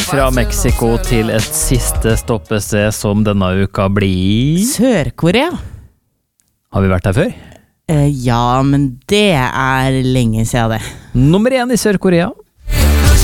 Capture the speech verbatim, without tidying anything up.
fra Mexico til et siste stoppested som denne uka blir... Sør-Korea. Har vi vært der før? Eh, ja, men det er lenge siden det. Nummer én i Sør-Korea